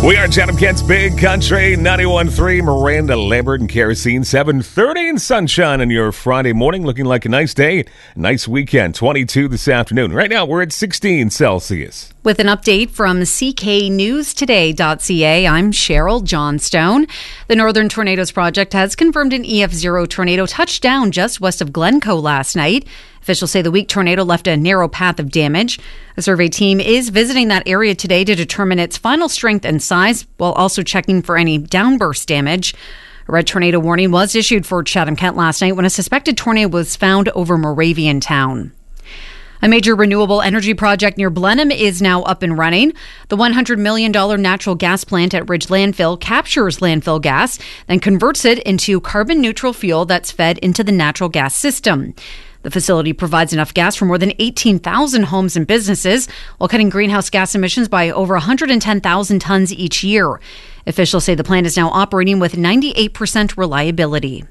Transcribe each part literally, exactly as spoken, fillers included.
We are Chatham Kent's Big Country, ninety-one point three, Miranda Lambert and Kerosene, seven thirty and sunshine on your Friday morning. Looking like a nice day, nice weekend, twenty-two this afternoon. Right now, we're at sixteen Celsius. With an update from C K News Today dot C A, I'm Cheryl Johnstone. The Northern Tornadoes Project has confirmed an E F zero tornado touched down just west of Glencoe last night. Officials say the weak tornado left a narrow path of damage. A survey team is visiting that area today to determine its final strength and size, while also checking for any downburst damage. A red tornado warning was issued for Chatham Kent last night when a suspected tornado was found over Moravian Town. A major renewable energy project near Blenheim is now up and running. The one hundred million dollars natural gas plant at Ridge Landfill captures landfill gas, then converts it into carbon-neutral fuel that's fed into the natural gas system. The facility provides enough gas for more than eighteen thousand homes and businesses, while cutting greenhouse gas emissions by over one hundred ten thousand tons each year. Officials say the plant is now operating with ninety-eight percent reliability.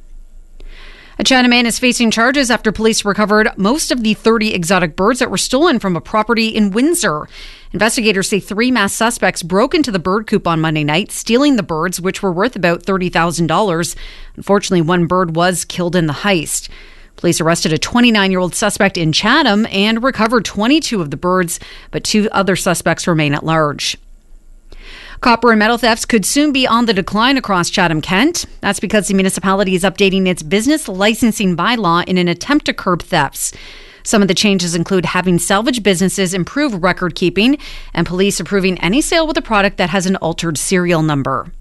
A Chatham man is facing charges after police recovered most of the thirty exotic birds that were stolen from a property in Windsor. Investigators say three masked suspects broke into the bird coop on Monday night, stealing the birds, which were worth about thirty thousand dollars. Unfortunately, one bird was killed in the heist. Police arrested a twenty-nine-year-old suspect in Chatham and recovered twenty-two of the birds, but two other suspects remain at large. Copper and metal thefts could soon be on the decline across Chatham Kent. That's because the municipality is updating its business licensing bylaw in an attempt to curb thefts. Some of the changes include having salvage businesses improve record keeping and police approving any sale with a product that has an altered serial number.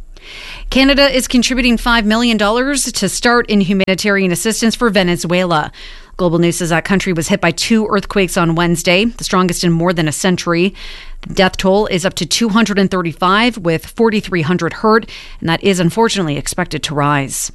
Canada is contributing five million dollars to start in humanitarian assistance for Venezuela. Global News says that country was hit by two earthquakes on Wednesday, the strongest in more than a century. The death toll is up to two hundred thirty-five, with four thousand three hundred hurt, and that is unfortunately expected to rise.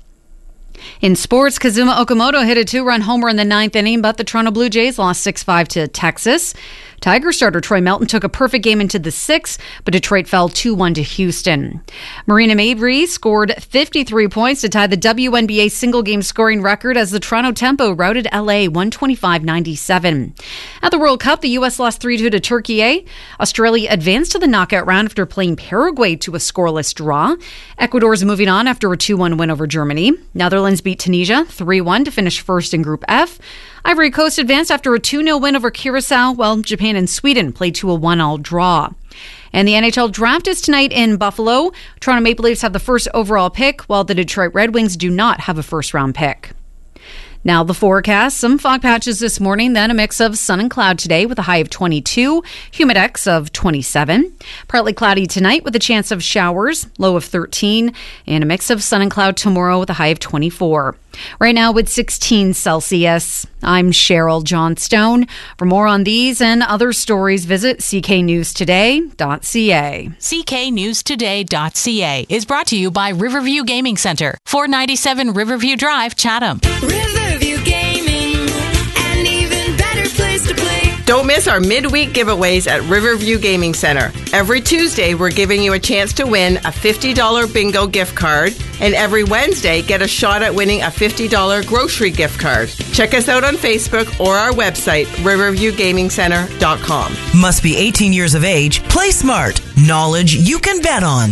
In sports, Kazuma Okamoto hit a two-run homer in the ninth inning, but the Toronto Blue Jays lost six five to Texas. Tiger starter Troy Melton took a perfect game into the sixth, but Detroit fell two one to Houston. Marina Mabrey scored fifty-three points to tie the W N B A single-game scoring record as the Toronto Tempo routed L A one twenty-five ninety-seven. At the World Cup, the U S lost three two to Turkey. Australia advanced to the knockout round after playing Paraguay to a scoreless draw. Ecuador is moving on after a two one win over Germany. Netherlands beat Tunisia three one to finish first in Group F. Ivory Coast advanced after a two nil win over Curacao, while Japan and Sweden played to a one all draw. And the N H L draft is tonight in Buffalo. Toronto Maple Leafs have the first overall pick, while the Detroit Red Wings do not have a first-round pick. Now the forecast. Some fog patches this morning, then a mix of sun and cloud today with a high of twenty-two, humidex of twenty-seven. Partly cloudy tonight with a chance of showers, low of thirteen, and a mix of sun and cloud tomorrow with a high of twenty-four. Right now with sixteen Celsius. I'm Cheryl Johnstone. For more on these and other stories, visit C K News Today dot C A. C K News Today dot C A is brought to you by Riverview Gaming Center, four ninety-seven Riverview Drive, Chatham. Riverview Gaming, an even better place to play. Don't miss our midweek giveaways at Riverview Gaming Center. Every Tuesday, we're giving you a chance to win a fifty dollars bingo gift card, and every Wednesday, get a shot at winning a fifty dollars grocery gift card. Check us out on Facebook or our website, riverview gaming center dot com. Must be eighteen years of age. Play smart. Knowledge you can bet on.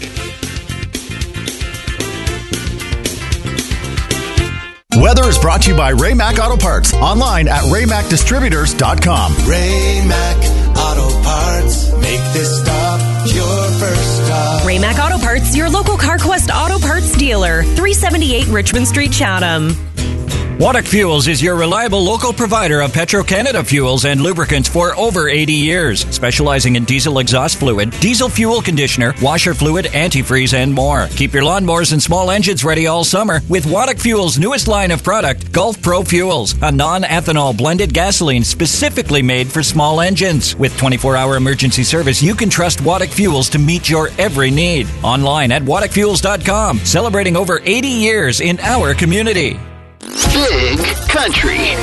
Weather is brought to you by Ray Mac Auto Parts. Online at ray mac distributors dot com. Ray Mac Auto Parts. Make this stop your first stop. Ray Mac Auto Parts, your local CarQuest Auto Parts dealer. three seventy-eight Richmond Street, Chatham. Waddock Fuels is your reliable local provider of Petro-Canada fuels and lubricants for over eighty years, specializing in diesel exhaust fluid, diesel fuel conditioner, washer fluid, antifreeze, and more. Keep your lawnmowers and small engines ready all summer with Waddock Fuels' newest line of product, Gulf Pro Fuels, a non-ethanol blended gasoline specifically made for small engines. With twenty-four hour emergency service, you can trust Waddock Fuels to meet your every need. Online at waddock fuels dot com, celebrating over eighty years in our community. Big Country.